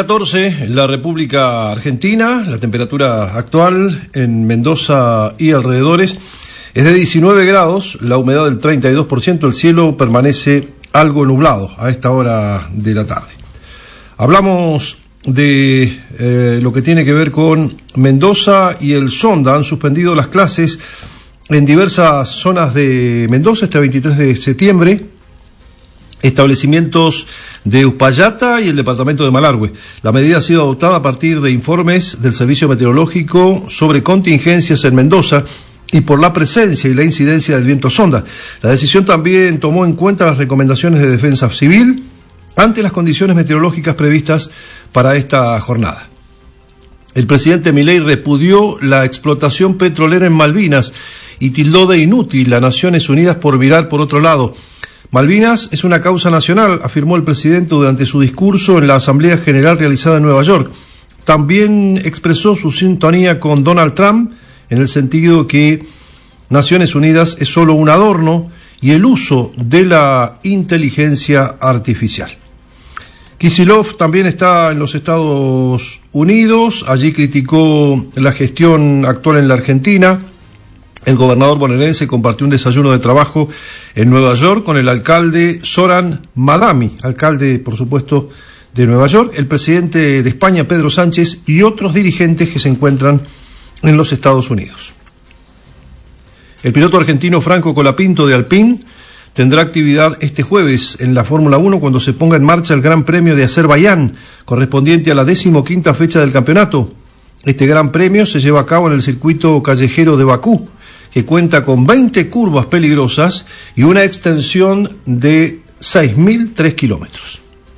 14, la República Argentina. La temperatura actual en Mendoza y alrededores es de 19 grados, la humedad del 32%, el cielo permanece algo nublado a esta hora de la tarde. Hablamos de lo que tiene que ver con Mendoza y el Sonda. Han suspendido las clases en diversas zonas de Mendoza este 23 de septiembre. Establecimientos de Uspallata y el departamento de Malargüe. La medida ha sido adoptada a partir de informes del Servicio Meteorológico sobre contingencias en Mendoza y por la presencia y la incidencia del viento Sonda. La decisión también tomó en cuenta las recomendaciones de Defensa Civil ante las condiciones meteorológicas previstas para esta jornada. El presidente Milei repudió la explotación petrolera en Malvinas y tildó de inútil a Naciones Unidas por mirar por otro lado. Malvinas es una causa nacional, afirmó el presidente durante su discurso en la Asamblea General realizada en Nueva York. También expresó su sintonía con Donald Trump en el sentido que Naciones Unidas es solo un adorno y el uso de la inteligencia artificial. Kicillof también está en los Estados Unidos, allí criticó la gestión actual en la Argentina. El gobernador bonaerense compartió un desayuno de trabajo en Nueva York con el alcalde Zoran Madami, alcalde, por supuesto, de Nueva York, el presidente de España, Pedro Sánchez, y otros dirigentes que se encuentran en los Estados Unidos. El piloto argentino Franco Colapinto de Alpine tendrá actividad este jueves en la Fórmula 1 cuando se ponga en marcha el Gran Premio de Azerbaiyán, correspondiente a la 15ª fecha del campeonato. Este Gran Premio se lleva a cabo en el circuito callejero de Bakú, que cuenta con 20 curvas peligrosas y una extensión de 6.003 kilómetros.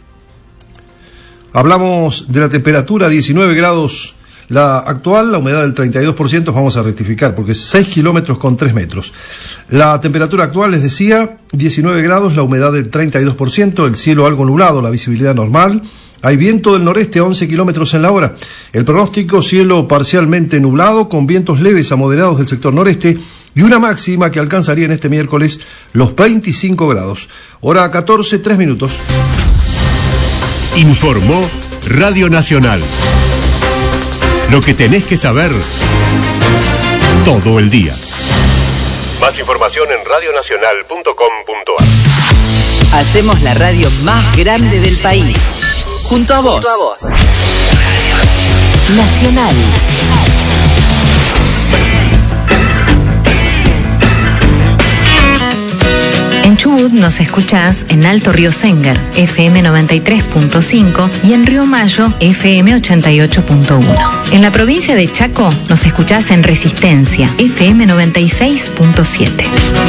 Hablamos de la temperatura, 19 grados la actual, la humedad del 32%, vamos a rectificar porque es 6 kilómetros con 3 metros. La temperatura actual, les decía, 19 grados, la humedad del 32%, el cielo algo nublado, la visibilidad normal. Hay viento del noreste a 11 kilómetros en la hora. El pronóstico, cielo parcialmente nublado, con vientos leves a moderados del sector noreste y una máxima que alcanzaría en este miércoles los 25 grados. Hora 14, 3 minutos. Informó Radio Nacional. Lo que tenés que saber todo el día. Más información en radionacional.com.ar. Hacemos la radio más grande del país. Junto a vos. Nacional. En Chubut nos escuchás en Alto Río Sengar, FM 93.5 y en Río Mayo, FM 88.1. En la provincia de Chaco nos escuchás en Resistencia, FM 96.7.